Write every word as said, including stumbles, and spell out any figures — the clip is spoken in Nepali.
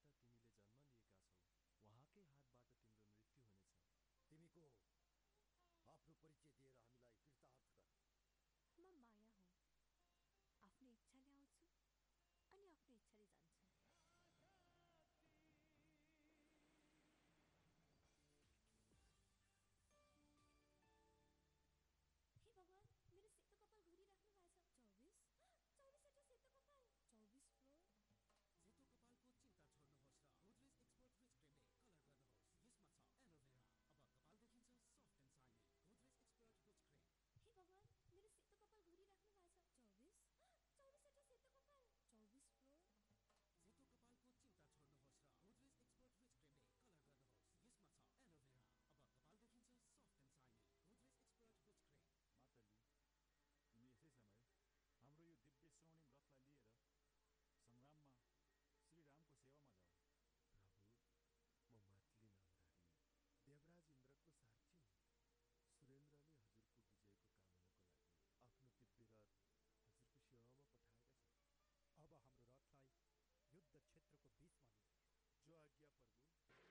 तिमीले जन्म लिएका छौ उहाँकै हातबाट तिम्रो मृत्यु हुनेछ। तिमी को हो? आफ्नो परिचय दिएर हामीलाई कृतार्थ गर। म माया हुँ। आफ्नो इच्छाले आउँछु अनि आफ्नो इच्छाले जान्छु। हे भगवान, मेरो सेतो कपाल घुरिराख्नु भएको छ। चौबिस चौबिसवटा सेतो कपाल। चौबिस फ्लोर। सेतो कपालको चिन्ता छोड्नुहोस् र गोदरेज एक्सपर्ट रिच क्रिमले कलर गर्नुहोस्। यसमा छ एलोभेरा। अब कपाल देखिन्छ soft and shiny. Godrej expert rich cream. हे भगवान, मेरो सेतो कपाल घुरिराख्नु भएको छ। चौबिस चौबिसवटा सेतो कपाल। चौबिस फ्लोर। सेतो कपालको चिन्ता छोड्नुहोस् र गोदरेज एक्सपर्ट रिच क्रिमले कलर गर्नुहोस्। यसमा छ एलोभेरा। अब कपाल देखिन्छ soft and shiny. Godrej expert rich cream. Matali, तिमी यसै समय हाम्रो यो दिव्य श्रवणी व्रतलाई लिएर सङ्ग्राममा श्रीरामको सेवामा जाऊ। प्रभु, म मातली नामधारी देवराज इन्द्रको सारथी हुँ। सुरेन्द्रले हजुरको विजयको कामनाको लागि आफ्नो दिव्य रथ हजुरको सेवामा पठाएका छन्। अब हाम्रो रथलाई युद्ध क्षेत्रको बीचमा लिएर जाऊ। जो आज्ञा प्रभु।